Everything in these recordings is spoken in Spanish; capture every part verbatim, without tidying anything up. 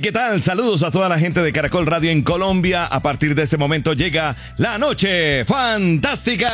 ¿qué tal? Saludos a toda la gente de Caracol Radio en Colombia. A partir de este momento llega la noche fantástica.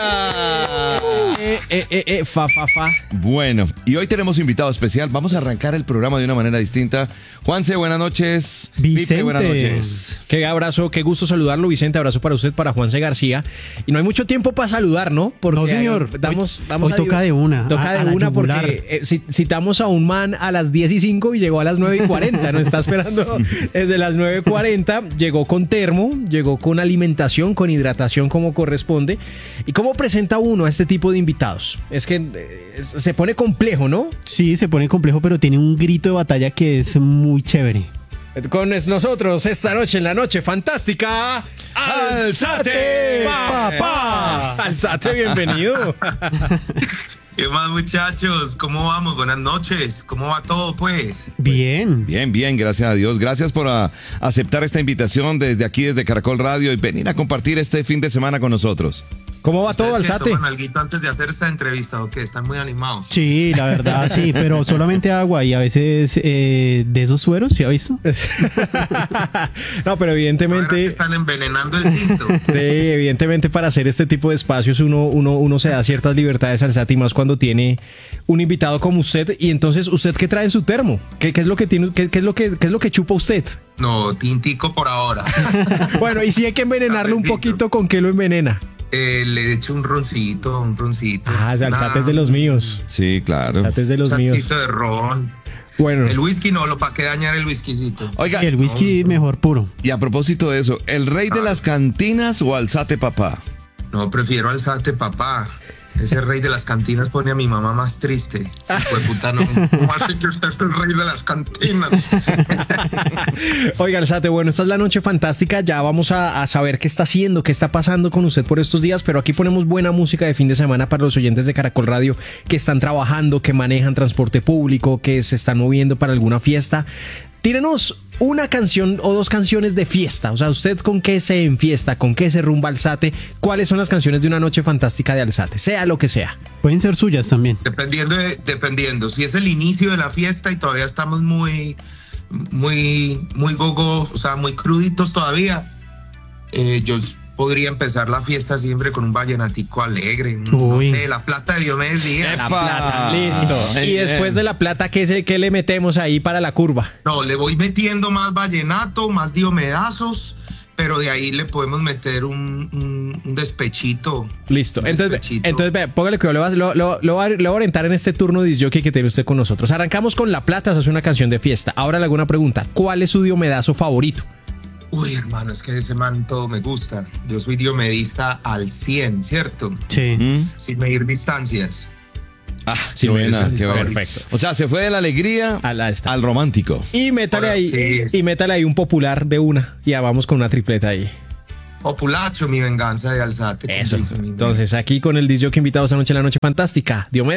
Eh, eh, eh, eh, fa, fa, fa. Bueno, y hoy tenemos invitado especial. Vamos a arrancar el programa de una manera distinta. Juanse, buenas noches. Vicente. Pipe, buenas noches. Qué abrazo, qué gusto saludarlo, Vicente. Abrazo para usted, para Juanse García. Y no hay mucho tiempo para saludar, ¿no? No, señor. Damos, hoy vamos hoy a, toca de una. Toca a, de a la una yugular. porque eh, ci- citamos a un man a las diez y cinco y llegó a las nueve y cuarenta. Nos está esperando desde las nueve y cuarenta. Llegó con termo, llegó con alimentación, con hidratación como corresponde. ¿Y cómo presenta uno a este tipo de invitados? Es que eh, es- se pone complejo, ¿no? Sí, se pone complejo, pero tiene un grito de batalla que es muy chévere. Con nosotros esta noche en la noche fantástica. ¡Alzate, papá! Alzate, bienvenido. ¿Qué más, muchachos? ¿Cómo vamos? Buenas noches. ¿Cómo va todo, pues? Bien. Bien, bien, gracias a Dios. Gracias por a, aceptar esta invitación desde aquí, desde Caracol Radio, y venir a compartir este fin de semana con nosotros. ¿Cómo va todo, ¿Ustedes que Alzate? toman alguito antes de hacer esta entrevista o qué? ¿Están muy animados? Sí, la verdad, sí, pero solamente agua y a veces eh, de esos sueros, ¿sí ha visto? No, pero ¿No era que evidentemente, están envenenando el tinto? sí, evidentemente para hacer este tipo de espacios uno, uno, uno se da ciertas libertades, Alzate, y más cuando tiene un invitado como usted. Y entonces, ¿usted qué trae en su termo? ¿Qué, qué es lo que tiene, qué, qué es lo que, qué es lo que chupa usted? No, tintico por ahora. Bueno, y si hay que envenenarlo un poquito, ¿con qué lo envenena? Eh, le echo un roncito, un roncito. Ah, Alzate Una- es de los míos. Sí, claro. Alzate es de los un míos. shotcito de ron. Bueno, El whisky no, lo para qué dañar el whiskycito. Oiga, Y el whisky mejor puro. y a propósito de eso, ¿el rey de las cantinas o Alzate, papá? No, prefiero alzate, papá. Ese rey de las cantinas pone a mi mamá más triste. Pues puta, no. ¿Cómo así que usted es el rey de las cantinas? oiga, Alzate, bueno, esta es la noche fantástica. Ya vamos a, a saber qué está haciendo, qué está pasando con usted por estos días. Pero aquí ponemos buena música de fin de semana para los oyentes de Caracol Radio que están trabajando, que manejan transporte público, que se están moviendo para alguna fiesta. Tírenos una canción o dos canciones de fiesta. O sea, ¿usted con qué se enfiesta? ¿Con qué se rumba Alzate? ¿Cuáles son las canciones de una noche fantástica de Alzate? Sea lo que sea. Pueden ser suyas también. Dependiendo, de- dependiendo. Si es el inicio de la fiesta y todavía estamos muy, muy, muy gogo, o sea, muy cruditos todavía, eh, yo podría empezar la fiesta siempre con un vallenatico alegre. un- Uy. No sé, La Plata de Diomedes Díaz. La ¡Epa! plata, listo. Y Bien. después de la plata, ¿qué, se, qué le metemos ahí para la curva? No, le voy metiendo más vallenato, más diomedazos, pero de ahí le podemos meter un, un, un despechito. Listo. Un Entonces, despechito. entonces vea, póngale cuidado, lo, va- lo, lo, lo, va- lo voy a orientar en este turno de disc jockey que tiene usted con nosotros. Arrancamos con La Plata, esa es una canción de fiesta. Ahora le hago una pregunta. ¿Cuál es su diomedazo favorito? Uy, hermano, es que ese man todo me gusta. Yo soy diomedista al cien, ¿cierto? Sí. ¿Mm? Sin medir distancias. Ah, Sí, qué buena, bueno, qué buena. perfecto. O sea, se fue de la alegría A la esta. al romántico. Y métale Ahora, ahí, sí. y métale ahí un popular de una. Y ya vamos con una tripleta ahí. Populacho, mi venganza de Alzate. como Eso. dice mi- Entonces, aquí con el disc jockey invitado esta noche en la noche fantástica. Diomedes.